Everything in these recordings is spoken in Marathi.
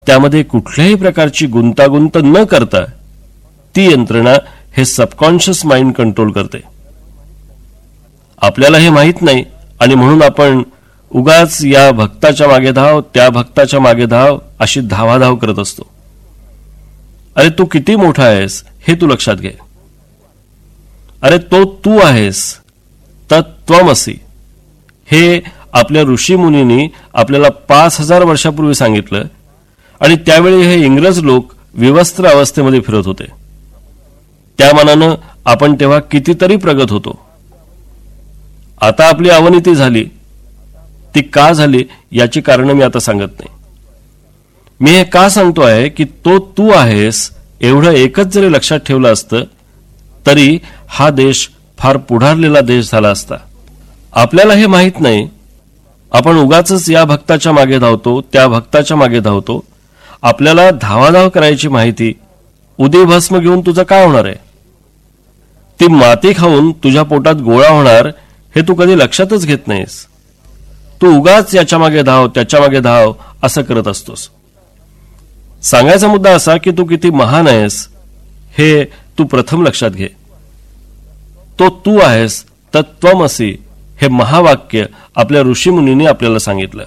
त्यामध्ये कुठल्याही प्रकारची गुंतागुंत न करता ती यंत्रणा हे सबकॉन्शियस माइंड कंट्रोल करते. आपल्याला हे माहीत नाही आणि म्हणून आपण उगाच या भक्ताच्या मागे धाव, त्या भक्ताच्या मागे धाव अशी धावाधाव करत असतो. अरे तू किती मोठा आहेस हे तू लक्षात घे. अरे तो तू आहेस, तत्त्वमसी. हे आपल्या ऋषीमुनींनी आपल्याला 5000 वर्षापूर्वी सांगितलं आणि त्यावेळी हे इंग्रज लोक विवस्त्र अवस्थेमध्ये फिरत होते. त्या मानानं आपण तेव्हा कितीतरी प्रगत होतो. आता आपली अवनती झाली. ती का झाली याची कारण मी आता सांगत नाही. मी हे का सांगतो आहे की तो तू आहेस एवढं एकच जरी लक्षात ठेवलं असतं तरी हा देश फार पुढारलेला देश झाला असता. आपल्याला हे माहीत नाही. आपण उगाचच या भक्ताच्या मागे धावतो, त्या भक्ताच्या मागे धावतो. आपल्याला धावाधाव करायची माहिती, उदी भस्म घेऊन तुझं काय होणार आहे? ती माती खाऊन तुझ्या पोटात गोळा होणार हे तू कधी लक्षातच घेत नाहीस. तू उगाच याच्या मागे धाव, त्याच्या मागे धाव असं करत असतोस. सांगायचा मुद्दा असा की तू किती महान आहेस हे तू प्रथम लक्षात घे. तो तू आहेस, तत्त्वमसी हे महावाक्य आपल्या ऋषीमुनींनी आपल्याला सांगितलं.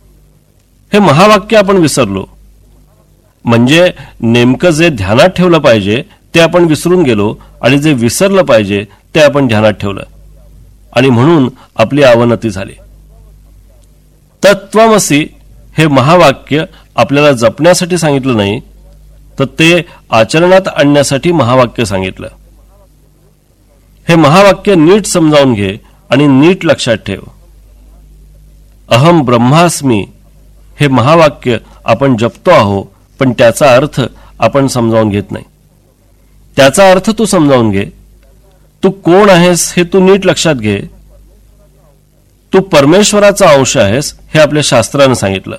हे महावाक्य आपण विसरलो. म्हणजे नेमकं जे ध्यानात ठेवलं पाहिजे ते आपण विसरून गेलो आणि जे विसरलं पाहिजे ते आपण ध्यानात ठेवलं आणि म्हणून आपली अवनती झाली. तत्त्वमसी हे महावाक्य आपल्याला जपण्यासाठी सांगितलं नाही, तर ते आचरणात आणण्यासाठी महावाक्य सांगितलं. हे महावाक्य नीट समजावून घे आणि नीट लक्षात ठेव. अहम ब्रह्मास्मी हे महावाक्य आपण जपतो आहो, पण त्याचा अर्थ आपण समजावून घेत नाही. त्याचा अर्थ तू समजावून घे. तू कोण आहेस हे तू नीट लक्षात घे. तू परमेश्वराचा अंश आहेस हे आपल्या शास्त्रानं सांगितलं.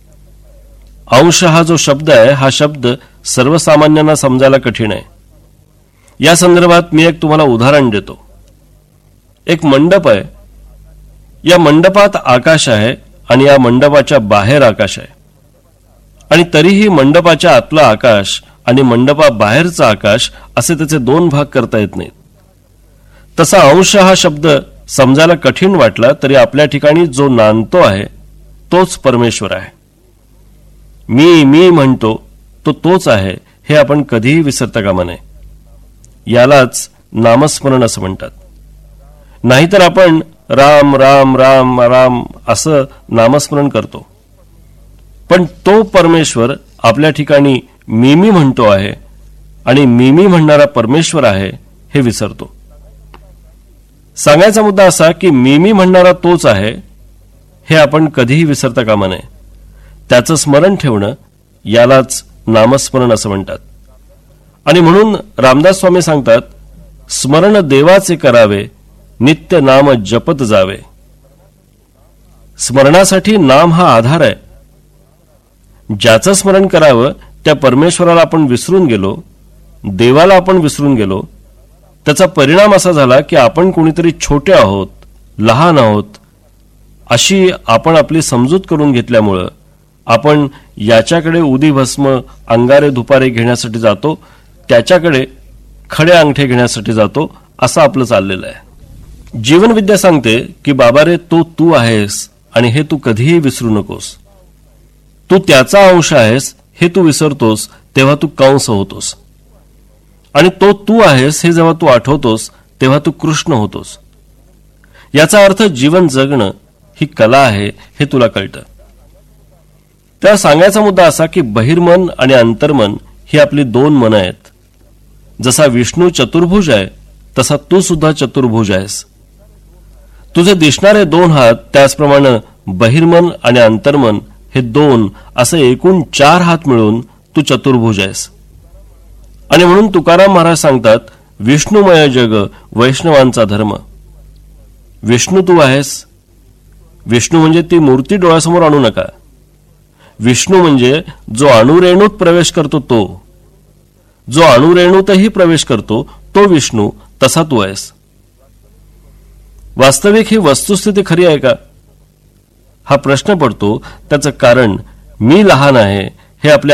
अंश हा जो शब्द आहे हा शब्द सर्वसामान्यांना समजायला कठीण आहे. या संदर्भात मी एक तुम्हाला उदाहरण देतो. एक मंडप आहे. या मंडपात आकाश आहे आणि या मंडपाच्या बाहेर आकाश आहे आणि तरीही मंडपाच्या आतला आकाश आणि मंडपाबाहेरचा आकाश असे त्याचे दोन भाग करता येत नाहीत. तसा अंश हा शब्द समजायला कठीण वाटला तरी आपल्या ठिकाणी जो नांदतो आहे तोच परमेश्वर आहे. मी म्हणतो तो तोच आहे हे आपण कधीही विसरता कामा नये. यालाच नामस्मरण असं म्हणतात. नाहीतर आपण राम राम राम राम असं नामस्मरण करतो, पण तो परमेश्वर आपल्या ठिकाणी मी म्हणतो आहे आणि मी म्हणणारा परमेश्वर आहे हे विसरतो. सांगायचा मुद्दा असा की मी म्हणणारा तोच आहे हे आपण कधीही विसरता कामा नये. त्याचं स्मरण ठेवणं यालाच नामस्मरण असं म्हणतात. आणि म्हणून रामदास स्वामी सांगतात, स्मरण देवाचे करावे, नित्य नाम जपत जावे. स्मरणासाठी नाम हा आधार आहे. ज्याचं स्मरण करावं त्या परमेश्वराला आपण विसरून गेलो, देवाला आपण विसरून गेलो. त्याचा परिणाम असा झाला की आपण कोणीतरी छोटे आहोत, लहान आहोत अशी आपण आपली समजूत करून घेतल्यामुळं आपण याच्याकडे उदी भस्म अंगारे धुपारे घेण्यासाठी जातो, त्याच्याकडे खडे अंगठे घेण्यासाठी जातो, असं आपलं चाललेलं आहे. जीवनविद्या सांगते की बाबा रे, तो तू आहेस आणि हे तू कधीही विसरू नकोस. तू त्याचा अंश आहेस हे तू विसरतोस तेव्हा तू कंस होतोस आणि तो तू आहेस हे जेव्हा तू आठवतोस तेव्हा तू कृष्ण होतोस. याचा अर्थ जीवन जगणं ही कला आहे हे तुला कळतं. त्या सांगायचा मुद्दा असा की बहिर्मन आणि अंतर्मन ही आपली दोन मनं आहेत. जसा विष्णू चतुर्भुज आहे तसा तू सुद्धा चतुर्भुज आहेस. तुझे दिसणारे दोन हात त्याचप्रमाणे बहिर्मन आणि अंतर्मन हे दोन असे एकूण 4 हात मिळून तू चतुर्भुज आहेस. आणि म्हणून तुकाराम महाराज सांगतात, विष्णुमय जग वैष्णवांचा धर्म. विष्णू तू आहेस. विष्णू म्हणजे ती मूर्ती डोळ्यासमोर आणू नका. विष्णू म्हणजे जो अणुरेणूत प्रवेश करतो, तो जो अणुरेणूतही प्रवेश करतो तो विष्णू, तसा तू आहेस. वास्तविक ही वस्तुस्थिती खरी आहे का हा प्रश्न पडतो. त्याचं कारण मी लहान आहे हे आपल्या